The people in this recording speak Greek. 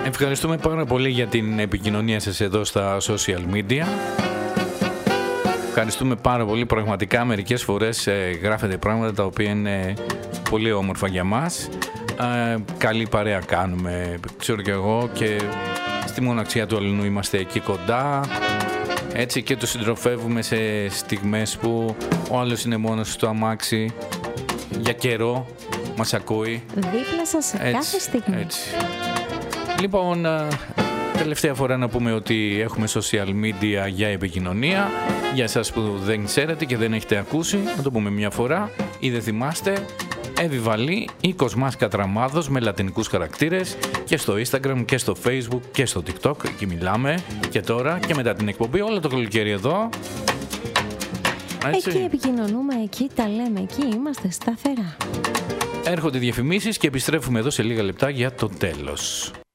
Ευχαριστούμε πάρα πολύ για την επικοινωνία σας εδώ στα social media. Ευχαριστούμε πάρα πολύ. Πραγματικά μερικές φορές γράφετε πράγματα τα οποία είναι πολύ όμορφα για μας. Καλή παρέα κάνουμε, ξέρω και εγώ, και στη μοναξιά του Αλληνού είμαστε εκεί κοντά. Έτσι, και το συντροφεύουμε σε στιγμές που ο άλλος είναι μόνος στο αμάξι για καιρό, μας ακούει. Δίπλα σας σε κάθε στιγμή. Έτσι. Λοιπόν, τελευταία φορά να πούμε ότι έχουμε social media για επικοινωνία. Για εσάς που δεν ξέρετε και δεν έχετε ακούσει, να το πούμε μια φορά ή δεν θυμάστε. Εύη Βαλή ή Κοσμάς Κατραμάδος με λατινικούς χαρακτήρες, και στο Instagram και στο Facebook και στο TikTok, εκεί μιλάμε και τώρα και μετά την εκπομπή όλο το καλοκαίρι εδώ. Έτσι. Εκεί επικοινωνούμε, εκεί τα λέμε, εκεί είμαστε σταθερά. Έρχονται διαφημίσεις και επιστρέφουμε εδώ σε λίγα λεπτά για το τέλος.